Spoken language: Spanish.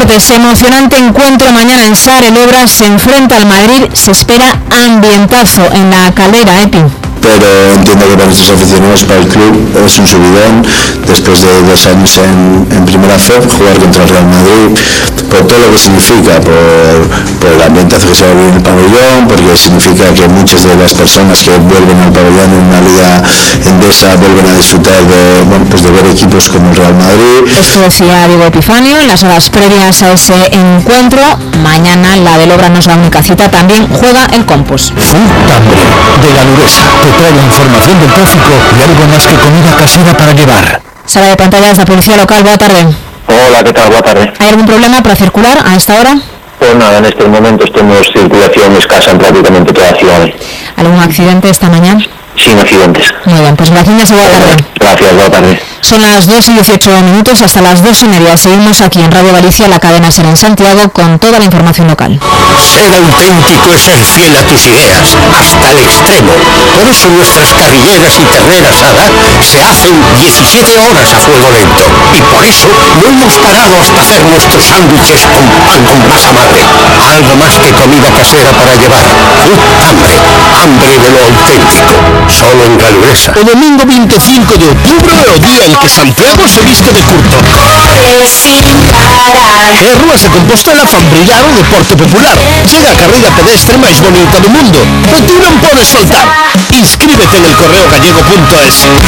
deportes, emocionante encuentro mañana en Sar. El Obra se enfrenta al Madrid. Se espera ambientazo en la Caldera, Epi. Pero entiendo que para nuestros aficionados, para el club, es un subidón después de 2 años en Primera Fe, jugar contra el Real Madrid, por todo lo que significa, por el ambientazo que se va a vivir en el pabellón, porque significa que muchas de las personas que vuelven al pabellón en una liga endesa vuelven a disfrutar de ver equipos como el Real Madrid. Esto decía Diego Epifanio en las horas previas a ese encuentro. Mañana la del Obra no es la única cita, también juega el Compos. Full Tambre, de la Luresa, te trae la información del tráfico y algo más que comida casera para llevar. Sala de pantallas de Policía Local, buena tarde. Hola, ¿qué tal? Buena tarde. ¿Hay algún problema para circular a esta hora? Pues nada, en estos momentos tenemos circulación escasa en prácticamente toda la ciudad. ¿Algún accidente esta mañana? Sin accidentes. Muy bien, pues gracias y buena tarde. Gracias, buena tarde. Son las 2:18, hasta las 2:30. Seguimos aquí en Radio Galicia, la cadena SER en Santiago, con toda la información local. Ser auténtico es ser fiel a tus ideas, hasta el extremo. Por eso nuestras carrilleras y ternera asada se hacen 17 horas a fuego lento. Y por eso no hemos parado hasta hacer nuestros sándwiches con pan con masa madre. Algo más que comida casera para llevar. Hambre, hambre de lo auténtico. Solo en Galuresa. El domingo 25 de octubre, o día en que Santiago se viste de curto. É Rúa de Compostela Fambrillado Deporte Popular. Llega a carreira pedestre máis bonita do mundo, e tú non podes soltar. Inscríbete en el correogallego.es.